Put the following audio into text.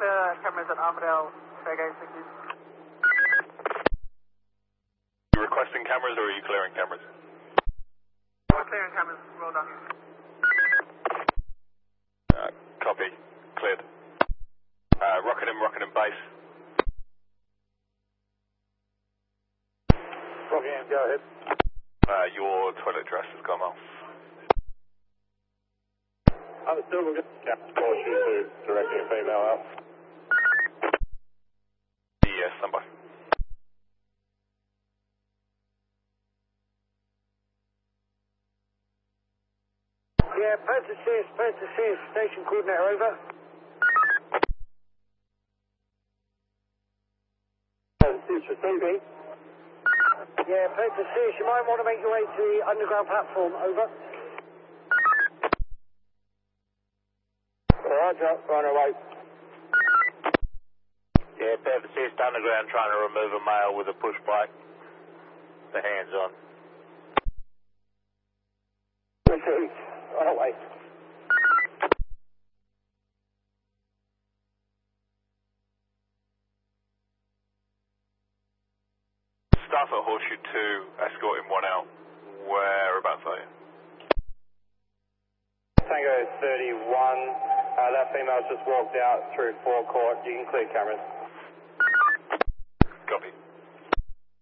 clear cameras at Armadale, Fairgate, thank you. Are you requesting cameras or are you clearing cameras? We're clearing cameras, well done. Copy, cleared. Rockingham base. Rockingham, go ahead. Your toilet dress has gone off. Understood, we're going to call you to directing a female out. Yes, somebody. Yeah, Panthersea, station coordinator, over. Panthersea receiving. Yeah, Panthersea, you might want to make your way to the underground platform, over. Roger, on our way. Yeah, Panthersea underground trying to remove a male with a push bike. The hands on. Received, on our way. Staff at Horseshoe 2 escorting one out. Whereabouts are you? Tango 31, that female's just walked out through forecourt. You can clear cameras.